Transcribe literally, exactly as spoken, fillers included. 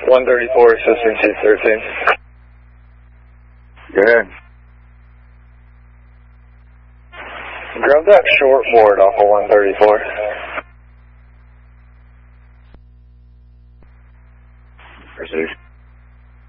one thirty-four, assisting two thirteen. Go ahead. Grab that short board off of one thirty-four. Precision.